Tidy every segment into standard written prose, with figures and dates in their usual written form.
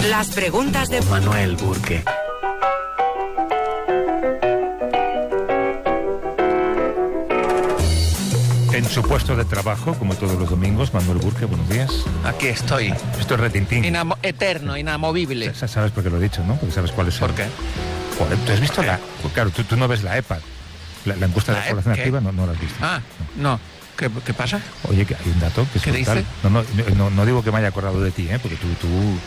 Las preguntas de Manuel Burke. En su puesto de trabajo, como todos los domingos, Manuel Burke, buenos días. Aquí estoy. Esto es retintín. Eterno, inamovible. Sabes por qué lo he dicho, ¿no? Porque sabes cuál es. ¿Por qué? Joder, ¿tú has visto la...? Claro, tú no ves la EPA. La encuesta de población activa no la has visto. Ah, no. ¿Qué pasa? Oye, que hay un dato que es ¿Qué brutal. dice? No digo que me haya acordado de ti, porque tú...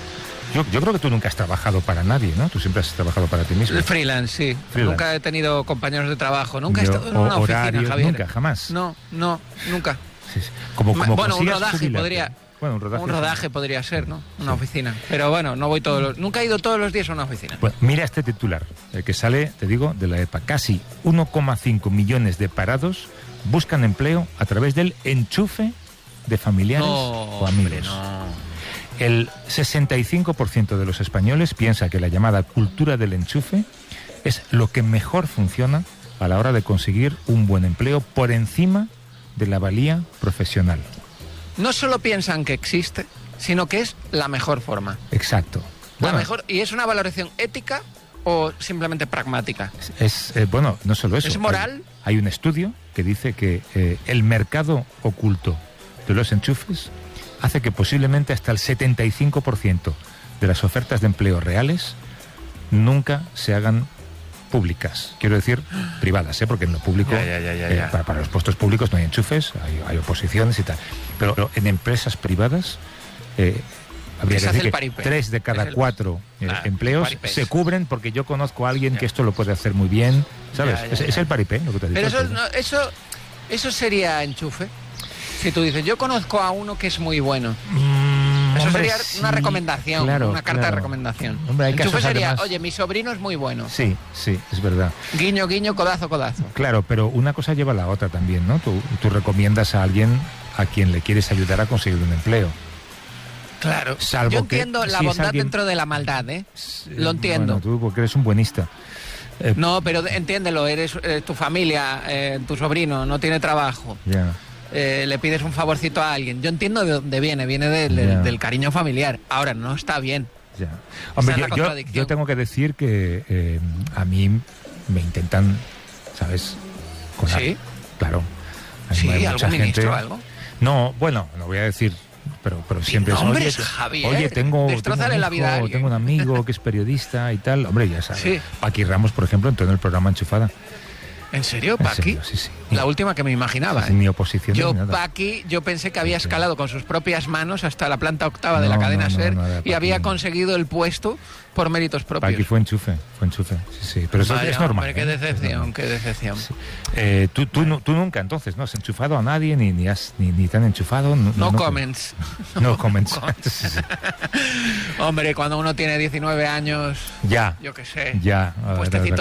Yo creo que tú nunca has trabajado para nadie, ¿no? Tú siempre has trabajado para ti mismo. El freelance, sí. Freelance. Nunca he tenido compañeros de trabajo. Nunca he estado en una oficina, Javier. Nunca, jamás. No, nunca. Sí. Como Bueno, un rodaje jubilarte. podría... Bueno, un rodaje podría ser, ¿no? Una oficina. Pero bueno, no voy nunca he ido todos los días a una oficina. Bueno, mira este titular, el que sale, te digo, de la EPA. Casi 1,5 millones de parados buscan empleo a través del enchufe de familiares o amigos. Hombre, no. El 65% de los españoles piensa que la llamada cultura del enchufe es lo que mejor funciona a la hora de conseguir un buen empleo por encima de la valía profesional. No solo piensan que existe, sino que es la mejor forma. Exacto. La mejor, ¿y es una valoración ética o simplemente pragmática? Bueno, no solo eso. ¿Es moral? Hay un estudio que dice que el mercado oculto de los enchufes hace que posiblemente hasta el 75% de las ofertas de empleo reales nunca se hagan públicas. Quiero decir, privadas, porque en lo público, Ya. para los puestos públicos no hay enchufes, hay oposiciones y tal. Pero en empresas privadas habría que decir que 3 de cada 4 empleos se cubren porque yo conozco a alguien que esto lo puede hacer muy bien, ¿sabes? Es el paripé, lo que te digo. Pero eso sería enchufe. Si tú dices, yo conozco a uno que es muy bueno. Eso sería una recomendación, una carta de recomendación. Hombre, enchufe sería, además... oye, mi sobrino es muy bueno. Sí, es verdad. Guiño, guiño, codazo, codazo. Claro, pero una cosa lleva a la otra también, ¿no? Tú recomiendas a alguien a quien le quieres ayudar a conseguir un empleo. Claro. Salvo yo entiendo que, la si bondad alguien... dentro de la maldad, ¿eh? Lo entiendo. Bueno, tú porque eres un buenista. No, pero entiéndelo, eres tu familia, tu sobrino, no tiene trabajo. Ya. Le pides un favorcito a alguien. Yo entiendo de dónde viene del cariño familiar. Ahora, no está bien. Ya. Hombre, es yo tengo que decir que a mí me intentan, ¿sabes? ¿Sí? Claro. ¿Sí? Hay ¿Algún ministro o algo? No, bueno, no voy a decir... Pero siempre es, nombres, Javier, oye, tengo la vida tengo un amigo que es periodista y tal. Hombre, ya sabes. Sí. Paqui Ramos, por ejemplo, entró en el programa Enchufada. ¿En serio, Paqui? Sí. La última que me imaginaba. Sin ni oposición ni nada. Paqui, yo pensé que había escalado con sus propias manos hasta la planta octava de la cadena SER y había conseguido el puesto por méritos propios. Paqui fue enchufe. Sí. Pero eso es normal. Hombre, qué decepción, qué decepción. Sí. Tú nunca, entonces, ¿no has enchufado a nadie ni te han enchufado? No comments. No comments. Hombre, cuando uno tiene 19 años, ya. yo qué sé. Ya. Puestecito